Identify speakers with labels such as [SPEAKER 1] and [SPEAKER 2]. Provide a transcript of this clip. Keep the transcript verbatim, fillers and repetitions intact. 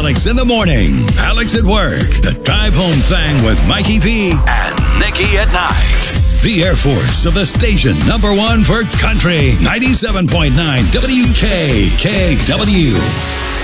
[SPEAKER 1] Alex in the morning, Alex at work, the drive home thing with Mikey V and Nikki at night. The Air Force of the station number one for country, ninety-seven point nine W K K W.